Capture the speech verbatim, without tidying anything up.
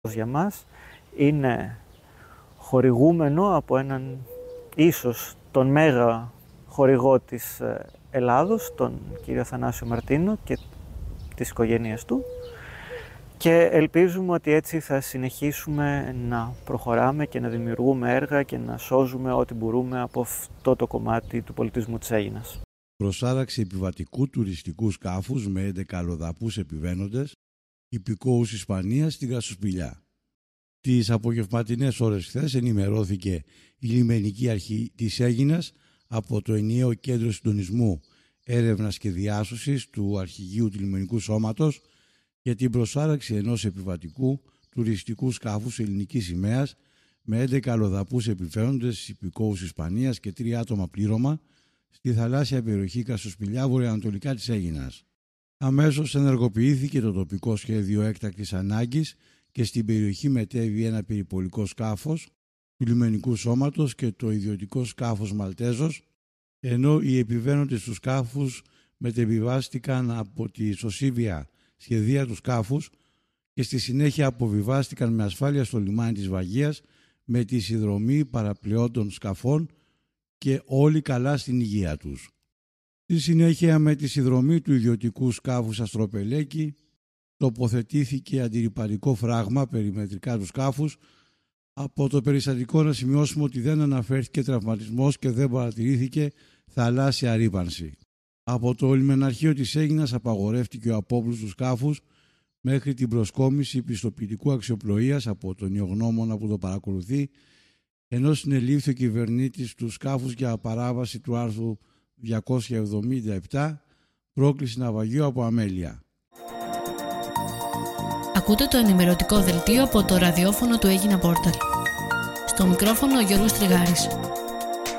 για μας είναι χορηγούμενο από έναν ίσως τον μέγα χορηγό της Ελλάδος, τον κύριο Θανάσιο Μαρτίνο και της οικογένειας του, και ελπίζουμε ότι έτσι θα συνεχίσουμε να προχωράμε και να δημιουργούμε έργα και να σώζουμε ό,τι μπορούμε από αυτό το κομμάτι του πολιτισμού της Αίγινας. Προσάραξη επιβατικού τουριστικού σκάφους με έντεκα αλλοδαπούς επιβαίνοντες, υπηκόους Ισπανίας στην Κρασοσπηλιά. Τις απογευματινές ώρες χθες ενημερώθηκε η λιμενική αρχή της Αίγινας από το ενιαίο κέντρο συντονισμού έρευνας και διάσωσης του Αρχηγείου του Λιμενικού Σώματος για την προσάραξη ενός επιβατικού τουριστικού σκάφους ελληνικής σημαίας με έντεκα αλλοδαπούς επιβαίνοντες, υπηκόους Ισπανίας και τρία άτομα πλήρωμα στη θαλάσσια περιοχή Κρασοσπηλιά βορειοανατολικά της Αίγινας. Αμέσως ενεργοποιήθηκε το τοπικό σχέδιο έκτακτης ανάγκης και στην περιοχή μετέβη ένα περιπολικό σκάφος του λιμενικού σώματος και το ιδιωτικό σκάφος Μαλτέζος, ενώ οι επιβαίνοντες του σκάφους μετεβιβάστηκαν από τη σωσίβια σχεδία του σκάφους και στη συνέχεια αποβιβάστηκαν με ασφάλεια στο λιμάνι της Βαγίας με τη συνδρομή παραπλεόντων σκαφών και όλοι καλά στην υγεία τους. Στη συνέχεια, με τη συνδρομή του ιδιωτικού σκάφους Αστροπελέκη, τοποθετήθηκε αντιρρυπαρικό φράγμα περιμετρικά του σκάφους. Από το περιστατικό να σημειώσουμε ότι δεν αναφέρθηκε τραυματισμός και δεν παρατηρήθηκε θαλάσσια ρύπανση. Από το λιμεναρχείο της Αίγινας απαγορεύτηκε ο απόπλους του σκάφους μέχρι την προσκόμιση πιστοποιητικού αξιοπλοείας από τον ιογνώμονα που το παρακολουθεί, ενώ συνελήφθη ο κυβερνήτης του σκάφους για παράβαση του άρθρου διακόσια εβδομήντα επτά, πρόκληση ναυαγίου από αμέλεια. Ακούτε το ενημερωτικό δελτίο από το ραδιόφωνο του Αίγινα Πόρταλ. Στο μικρόφωνο ο Γιώργος Τριγάρης.